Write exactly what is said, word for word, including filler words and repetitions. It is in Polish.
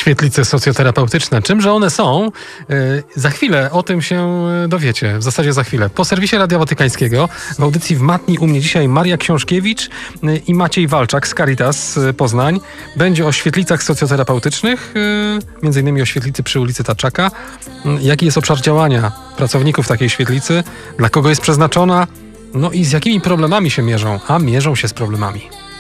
Świetlice socjoterapeutyczne. Czymże one są? Yy, za chwilę o tym się dowiecie. W zasadzie za chwilę. Po serwisie Radia Watykańskiego w audycji w Matni u mnie dzisiaj Maria Książkiewicz yy, i Maciej Walczak z Caritas yy, Poznań. Będzie o świetlicach socjoterapeutycznych, yy, między innymi o świetlicy przy ulicy Taczaka. Yy, jaki jest obszar działania pracowników takiej świetlicy? Dla kogo jest przeznaczona? No i z jakimi problemami się mierzą? A mierzą się z problemami.